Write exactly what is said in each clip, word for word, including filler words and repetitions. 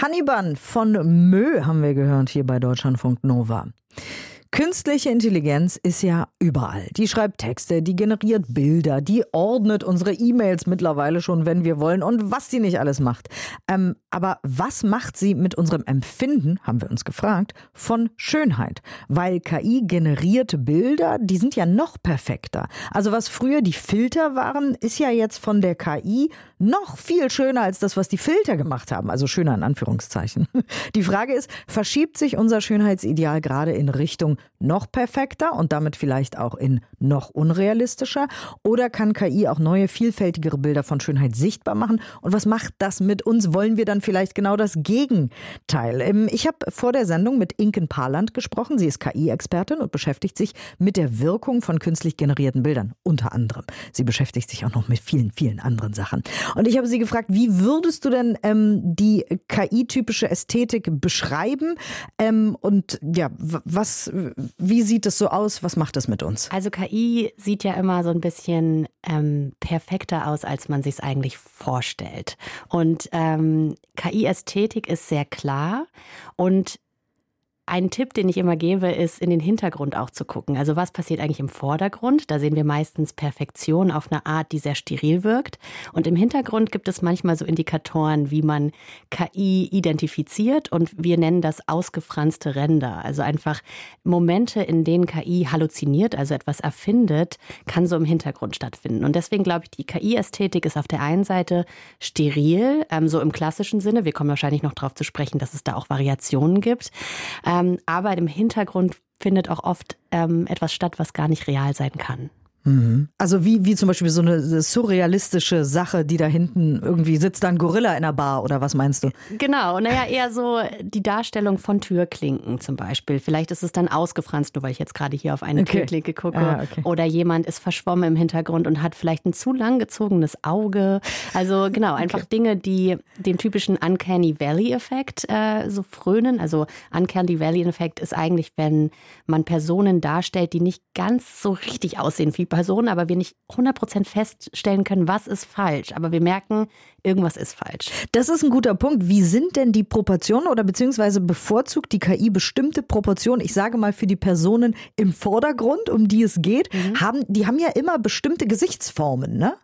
Hannibal von Mö haben wir gehört hier bei Deutschlandfunk Nova. Künstliche Intelligenz ist ja überall. Die schreibt Texte, die generiert Bilder, die ordnet unsere E-Mails mittlerweile schon, wenn wir wollen und was sie nicht alles macht. Ähm, aber was macht sie mit unserem Empfinden, haben wir uns gefragt, von Schönheit? Weil K I generierte Bilder, die sind ja noch perfekter. Also was früher die Filter waren, ist ja jetzt von der K I noch viel schöner als das, was die Filter gemacht haben. Also schöner in Anführungszeichen. Die Frage ist, verschiebt sich unser Schönheitsideal gerade in Richtung noch perfekter und damit vielleicht auch in noch unrealistischer? Oder kann K I auch neue, vielfältigere Bilder von Schönheit sichtbar machen? Und was macht das mit uns? Wollen wir dann vielleicht genau das Gegenteil? Ich habe vor der Sendung mit Inken Parland gesprochen. Sie ist K I-Expertin und beschäftigt sich mit der Wirkung von künstlich generierten Bildern, unter anderem. Sie beschäftigt sich auch noch mit vielen, vielen anderen Sachen. Und ich habe sie gefragt, wie würdest du denn ähm, die K I-typische Ästhetik beschreiben? Ähm, und ja, was, wie sieht es so aus? Was macht das mit uns? Also K I sieht ja immer so ein bisschen ähm, perfekter aus, als man sich es eigentlich vorstellt. Und ähm, K I-Ästhetik ist sehr klar und ein Tipp, den ich immer gebe, ist, in den Hintergrund auch zu gucken. Also was passiert eigentlich im Vordergrund? Da sehen wir meistens Perfektion auf eine Art, die sehr steril wirkt. Und im Hintergrund gibt es manchmal so Indikatoren, wie man K I identifiziert. Und wir nennen das ausgefranste Ränder. Also einfach Momente, in denen K I halluziniert, also etwas erfindet, kann so im Hintergrund stattfinden. Und deswegen glaube ich, die K I-Ästhetik ist auf der einen Seite steril, ähm, so im klassischen Sinne. Wir kommen wahrscheinlich noch darauf zu sprechen, dass es da auch Variationen gibt. Ähm, aber im Hintergrund findet auch oft ähm, etwas statt, was gar nicht real sein kann. Also wie, wie zum Beispiel so eine surrealistische Sache, die da hinten irgendwie sitzt, da ein Gorilla in der Bar oder was meinst du? Genau, naja, eher so die Darstellung von Türklinken zum Beispiel. Vielleicht ist es dann ausgefranst, nur weil ich jetzt gerade hier auf eine okay. Türklinke gucke. Ah, okay. Oder jemand ist verschwommen im Hintergrund und hat vielleicht ein zu lang gezogenes Auge. Also genau, einfach okay. Dinge, die den typischen Uncanny Valley-Effekt äh, so frönen. Also Uncanny Valley-Effekt ist eigentlich, wenn man Personen darstellt, die nicht ganz so richtig aussehen wie Personen, aber wir nicht hundert Prozent feststellen können, was ist falsch. Aber wir merken, irgendwas ist falsch. Das ist ein guter Punkt. Wie sind denn die Proportionen oder beziehungsweise bevorzugt die K I bestimmte Proportionen? Ich sage mal für die Personen im Vordergrund, um die es geht. Mhm. Haben, die haben ja immer bestimmte Gesichtsformen, ne?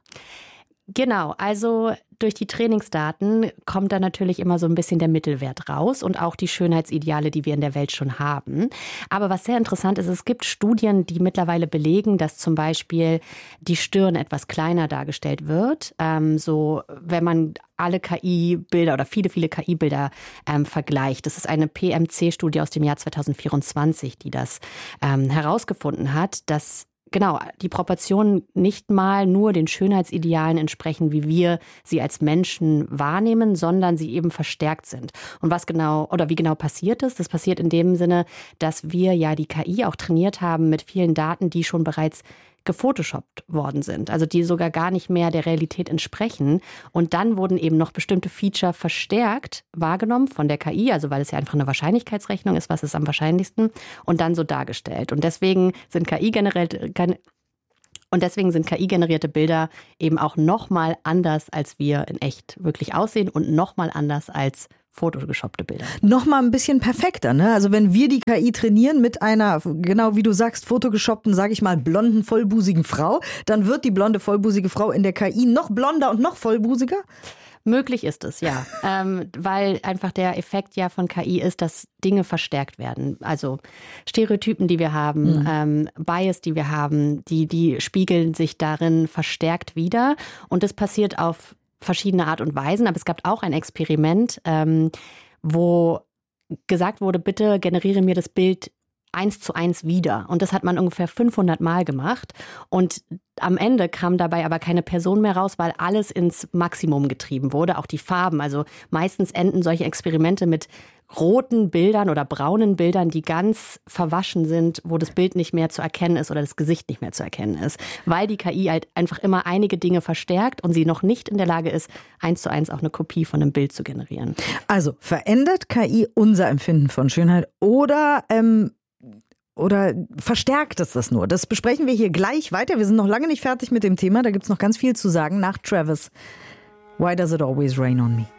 Genau, also durch die Trainingsdaten kommt da natürlich immer so ein bisschen der Mittelwert raus und auch die Schönheitsideale, die wir in der Welt schon haben. Aber was sehr interessant ist, es gibt Studien, die mittlerweile belegen, dass zum Beispiel die Stirn etwas kleiner dargestellt wird. Ähm, so, wenn man alle K I-Bilder oder viele, viele K I-Bilder ähm, vergleicht. Das ist eine P M C-Studie aus dem Jahr zwanzig vierundzwanzig, die das ähm, herausgefunden hat, dass Genau, die Proportionen nicht mal nur den Schönheitsidealen entsprechen, wie wir sie als Menschen wahrnehmen, sondern sie eben verstärkt sind. Und was genau oder wie genau passiert ist, das passiert in dem Sinne, dass wir ja die K I auch trainiert haben mit vielen Daten, die schon bereits gefotoshoppt worden sind, also die sogar gar nicht mehr der Realität entsprechen. Und dann wurden eben noch bestimmte Feature verstärkt wahrgenommen von der K I, also weil es ja einfach eine Wahrscheinlichkeitsrechnung ist, was ist am wahrscheinlichsten, und dann so dargestellt. Und deswegen sind K I generell Und deswegen sind K I-generierte Bilder eben auch nochmal anders, als wir in echt wirklich aussehen und nochmal anders als photoshoppte Bilder. Nochmal ein bisschen perfekter, ne? Also wenn wir die K I trainieren mit einer, genau wie du sagst, photoshoppten, sage ich mal, blonden, vollbusigen Frau, dann wird die blonde, vollbusige Frau in der K I noch blonder und noch vollbusiger? Möglich ist es, ja. ähm, weil einfach der Effekt ja von K I ist, dass Dinge verstärkt werden. Also Stereotypen, die wir haben, mhm. ähm, Bias, die wir haben, die, die spiegeln sich darin verstärkt wider. Und das passiert auf verschiedene Art und Weisen. Aber es gab auch ein Experiment, ähm, wo gesagt wurde, bitte generiere mir das Bild eins zu eins wieder. Und das hat man ungefähr fünfhundert Mal gemacht. Und am Ende kam dabei aber keine Person mehr raus, weil alles ins Maximum getrieben wurde, auch die Farben. Also meistens enden solche Experimente mit roten Bildern oder braunen Bildern, die ganz verwaschen sind, wo das Bild nicht mehr zu erkennen ist oder das Gesicht nicht mehr zu erkennen ist, weil die K I halt einfach immer einige Dinge verstärkt und sie noch nicht in der Lage ist, eins zu eins auch eine Kopie von einem Bild zu generieren. Also verändert K I unser Empfinden von Schönheit oder ähm Oder verstärkt es das nur? Das besprechen wir hier gleich weiter. Wir sind noch lange nicht fertig mit dem Thema. Da gibt es noch ganz viel zu sagen nach Travis. Why does it always rain on me?